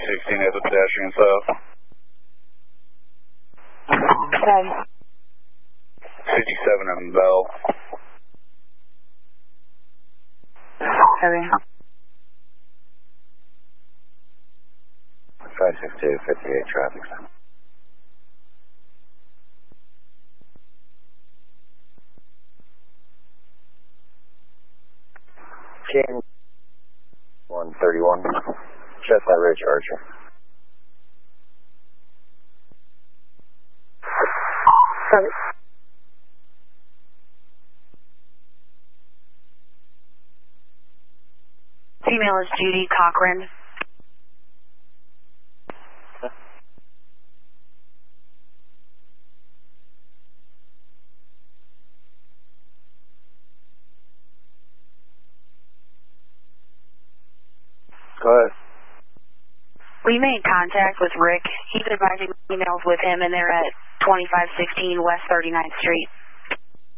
2516 is a pedestrian south. Okay. 57 in Bell. Heavy. 562, 58 traffic. King 131, Chestnut Ridge, Archer. Female is Judy Cochran. Go ahead. We made contact with Rick. He's advising emails with him, and they're at 2516 West 39th Street.